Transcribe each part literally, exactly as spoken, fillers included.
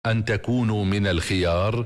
أن تكونوا من الخيار؟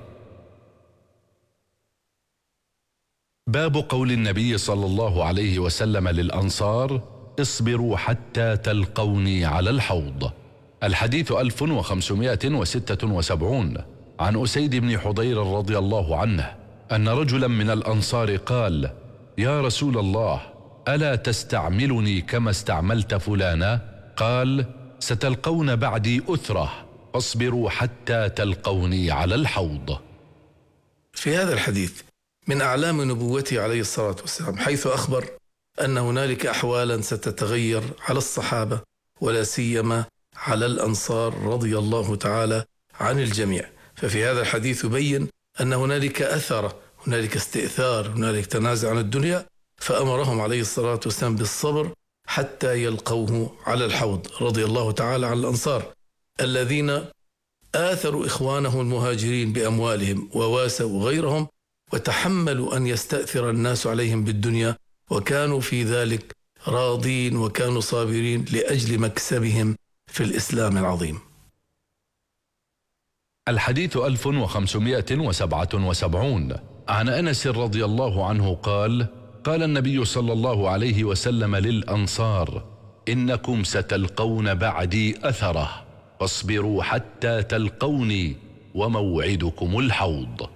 باب قول النبي صلى الله عليه وسلم للأنصار: اصبروا حتى تلقوني على الحوض. الحديث ألف وخمسمائة وستة وسبعون. عن أسيد بن حضير رضي الله عنه أن رجلا من الأنصار قال: يا رسول الله، ألا تستعملني كما استعملت فلانا؟ قال: ستلقون بعدي أثرة، فاصبروا حتى تلقوني على الحوض. في هذا الحديث من أعلام نبوته عليه الصلاة والسلام، حيث أخبر أن هنالك أحوالا ستتغير على الصحابة، ولا سيما على الأنصار رضي الله تعالى عن الجميع. ففي هذا الحديث يبين أن هنالك أثرة، هنالك استئثار، هنالك تنازع عن الدنيا، فأمرهم عليه الصلاة والسلام بالصبر حتى يلقوه على الحوض. رضي الله تعالى عن الأنصار الذين آثروا إخوانهم المهاجرين بأموالهم وواسوا غيرهم، وتحملوا أن يستأثر الناس عليهم بالدنيا، وكانوا في ذلك راضين وكانوا صابرين لأجل مكسبهم في الإسلام العظيم. الحديث ألف وخمسمائة وسبعة وسبعون. عن أنس رضي الله عنه قال: قال النبي صلى الله عليه وسلم للأنصار: إنكم ستلقون بعدي أثرة، فاصبروا حتى تلقوني، وموعدكم الحوض.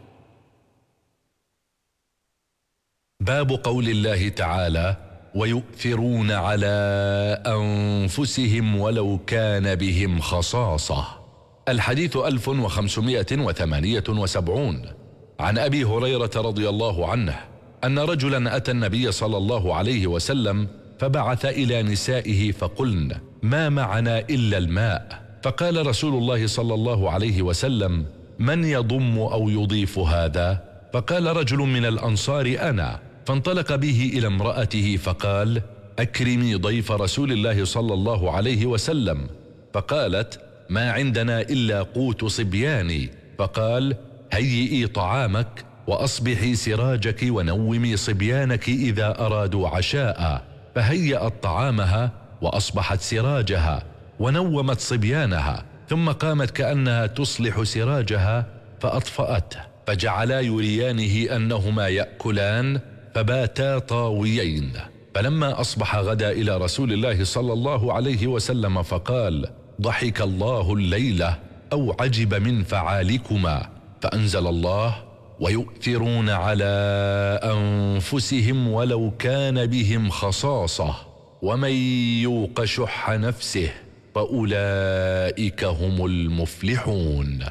باب قول الله تعالى: ويؤثرون على أنفسهم ولو كان بهم خصاصة. الحديث ألف وخمسمائة وثمانية وسبعون. عن أبي هريرة رضي الله عنه أن رجلا أتى النبي صلى الله عليه وسلم فبعث إلى نسائه فقلن: ما معنا إلا الماء. فقال رسول الله صلى الله عليه وسلم: من يضم أو يضيف هذا؟ فقال رجل من الأنصار: أنا. فانطلق به إلى امرأته فقال: أكرمي ضيف رسول الله صلى الله عليه وسلم. فقالت: ما عندنا إلا قوت صبياني. فقال: هيئي طعامك وأصبحي سراجك ونومي صبيانك إذا أرادوا عشاء. فهيأت طعامها وأصبحت سراجها ونومت صبيانها، ثم قامت كأنها تصلح سراجها فأطفأته، فجعلا يريانه أنهما يأكلان، فباتا طاويين. فلما أصبح غدا إلى رسول الله صلى الله عليه وسلم فقال: ضحك الله الليلة أو عجب من فعالكما. فأنزل الله: ويؤثرون على أنفسهم ولو كان بهم خصاصة، ومن يوق شح نفسه فأولئك هم المفلحون.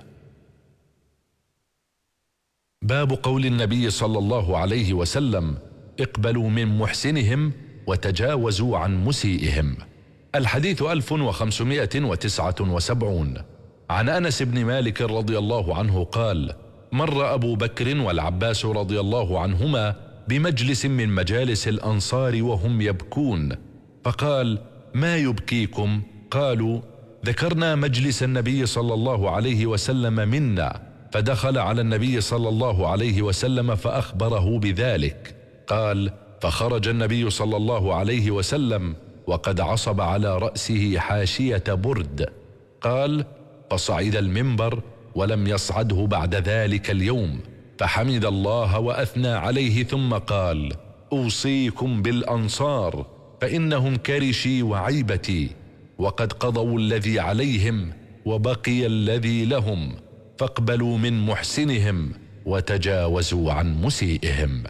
باب قول النبي صلى الله عليه وسلم: اقبلوا من محسنهم وتجاوزوا عن مسيئهم. الحديث ألف وخمسمائة وتسعة وسبعون. عن أنس بن مالك رضي الله عنه قال: مر أبو بكر والعباس رضي الله عنهما بمجلس من مجالس الأنصار وهم يبكون، فقال: ما يبكيكم؟ قالوا: ذكرنا مجلس النبي صلى الله عليه وسلم منا، فدخل على النبي صلى الله عليه وسلم فأخبره بذلك. قال: فخرج النبي صلى الله عليه وسلم وقد عصب على رأسه حاشية برد. قال: فصعد المنبر ولم يصعده بعد ذلك اليوم، فحمد الله وأثنى عليه، ثم قال: أوصيكم بالأنصار فإنهم كرشي وعيبتي، وقد قضوا الذي عليهم وبقي الذي لهم، فاقبلوا من محسنهم وتجاوزوا عن مسيئهم.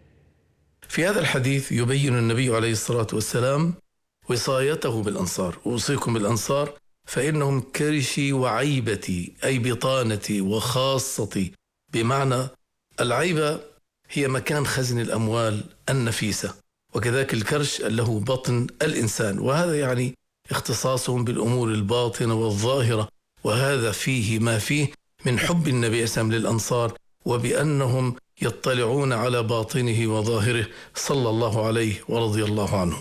في هذا الحديث يبين النبي عليه الصلاة والسلام وصايته بالأنصار: أوصيكم بالأنصار فإنهم كرشي وعيبتي، أي بطانتي وخاصتي. بمعنى العيبة هي مكان خزن الأموال النفيسة، وكذلك الكرش له بطن الإنسان، وهذا يعني اختصاصهم بالأمور الباطنة والظاهرة، وهذا فيه ما فيه من حب النبي صلى الله عليه وسلم للأنصار، وبأنهم يطلعون على باطنه وظاهره صلى الله عليه ورضي الله عنه.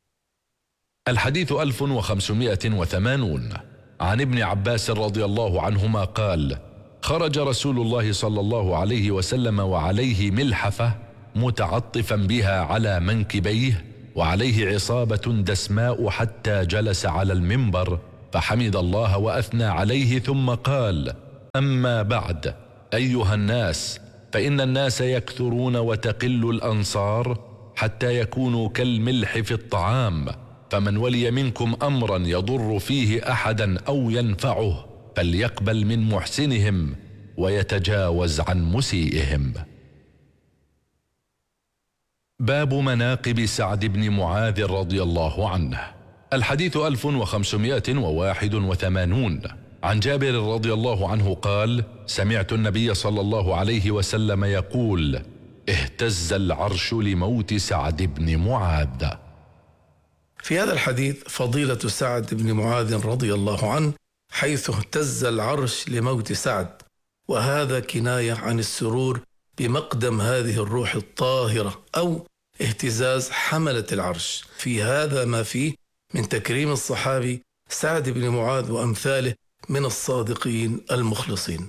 الحديث ألف وخمسمائة وثمانون. عن ابن عباس رضي الله عنهما قال: خرج رسول الله صلى الله عليه وسلم وعليه ملحفة متعطفا بها على منكبيه، وعليه عصابة دسماء، حتى جلس على المنبر فحمد الله وأثنى عليه، ثم قال: أما بعد أيها الناس، فإن الناس يكثرون وتقل الأنصار حتى يكونوا كالملح في الطعام، فمن ولي منكم أمرا يضر فيه أحدا أو ينفعه فليقبل من محسنهم ويتجاوز عن مسيئهم. باب مناقب سعد بن معاذ رضي الله عنه. الحديث ألف وخمسمائة وواحد وثمانون. عن جابر رضي الله عنه قال: سمعت النبي صلى الله عليه وسلم يقول: اهتز العرش لموت سعد بن معاذ. في هذا الحديث فضيلة سعد بن معاذ رضي الله عنه، حيث اهتز العرش لموت سعد، وهذا كناية عن السرور بمقدم هذه الروح الطاهرة أو اهتزاز حملة العرش. في هذا ما فيه من تكريم الصحابي سعد بن معاذ وأمثاله من الصادقين المخلصين.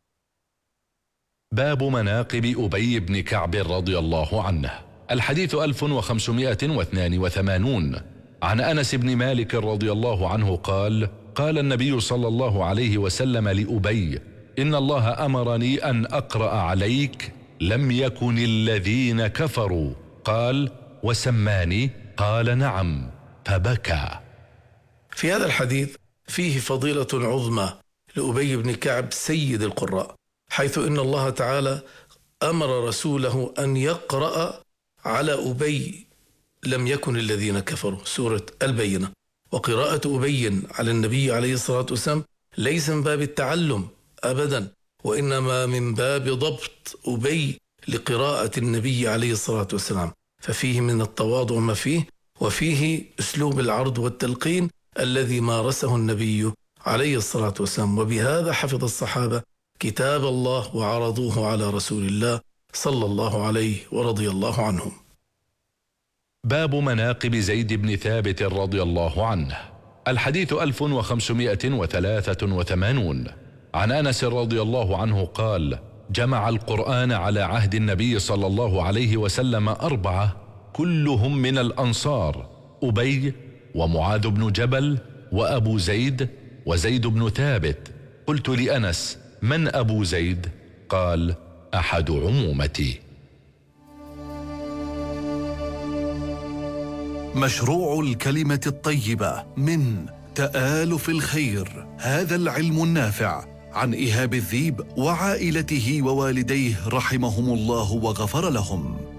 باب مناقب أبي بن كعب رضي الله عنه. الحديث ألف وخمسمائة واثنان وثمانون. عن أنس بن مالك رضي الله عنه قال: قال النبي صلى الله عليه وسلم لأبي: إن الله أمرني أن أقرأ عليك لم يكن الذين كفروا. قال: وسماني؟ قال: نعم. فبكى. في هذا الحديث فيه فضيلة عظمى لأبي بن كعب سيد القراء، حيث إن الله تعالى أمر رسوله أن يقرأ على أبي لم يكن الذين كفروا، سورة البينة. وقراءة أبي على النبي عليه الصلاة والسلام ليس من باب التعلم أبدا، وإنما من باب ضبط أبي لقراءة النبي عليه الصلاة والسلام، ففيه من التواضع ما فيه، وفيه أسلوب العرض والتلقين الذي مارسه النبي عليه الصلاة والسلام. وبهذا حفظ الصحابة كتاب الله وعرضوه على رسول الله صلى الله عليه ورضي الله عنهم. باب مناقب زيد بن ثابت رضي الله عنه. الحديث ألف وخمسمائة وثلاثة وثمانون. عن أنس رضي الله عنه قال: جمع القرآن على عهد النبي صلى الله عليه وسلم أربعة كلهم من الأنصار: أبي ومعاذ بن جبل وأبو زيد وزيد بن ثابت. قلت لأنس: من أبو زيد؟ قال: أحد عمومتي. مشروع الكلمة الطيبة من تآلف الخير، هذا العلم النافع، عن إيهاب الذيب وعائلته ووالديه رحمهم الله وغفر لهم.